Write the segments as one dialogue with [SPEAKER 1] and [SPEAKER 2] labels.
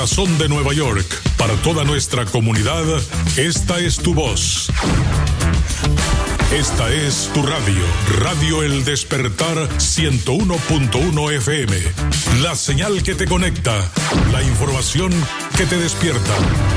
[SPEAKER 1] Corazón de Nueva York, para toda nuestra comunidad, esta es tu voz. Esta es tu radio, Radio El Despertar 101.1 FM. La señal que te conecta, la información que te despierta.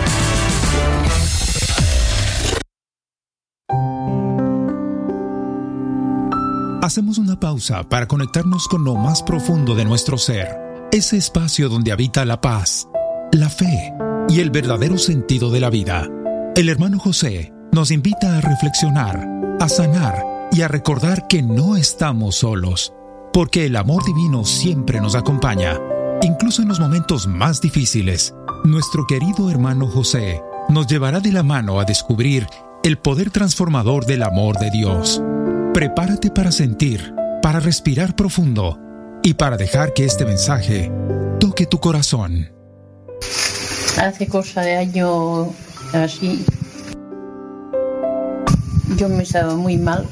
[SPEAKER 2] Hacemos una pausa para conectarnos con lo más profundo de nuestro ser, ese espacio donde habita la paz, la fe y el verdadero sentido de la vida. El hermano José nos invita a reflexionar, a sanar y a recordar que no estamos solos, porque el amor divino siempre nos acompaña, incluso en los momentos más difíciles. Nuestro querido hermano José nos llevará de la mano a descubrir el poder transformador del amor de Dios. Prepárate para sentir, para respirar profundo y para dejar que este mensaje toque tu corazón.
[SPEAKER 3] Hace cosa de año así, yo me estaba muy mal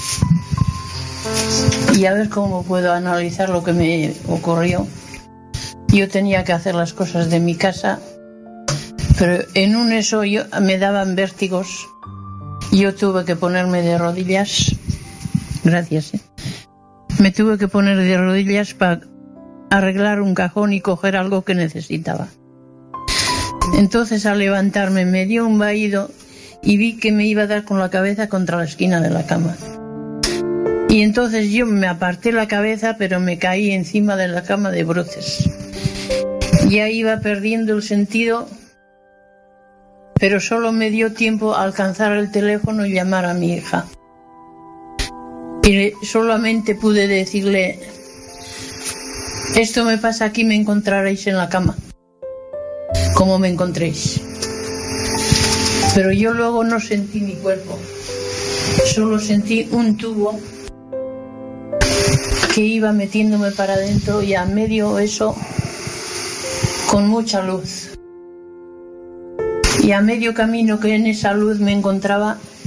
[SPEAKER 3] y a ver cómo puedo analizar lo que me ocurrió. Yo tenía que hacer las cosas de mi casa, pero en un eso me daban vértigos. Yo tuve que ponerme de rodillas. Gracias. Me tuve que poner de rodillas para arreglar un cajón y coger algo que necesitaba. Entonces, al levantarme, me dio un vaído y vi que me iba a dar con la cabeza contra la esquina de la cama. Y entonces yo me aparté la cabeza, pero me caí encima de la cama de bruces. Ya iba perdiendo el sentido, pero solo me dio tiempo a alcanzar el teléfono y llamar a mi hija. Y solamente pude decirle: esto me pasa aquí, me encontraréis en la cama, como me encontréis. Pero yo luego no sentí mi cuerpo, solo sentí un tubo que iba metiéndome para adentro y a medio eso con mucha luz. Y a medio camino que en esa luz me encontraba,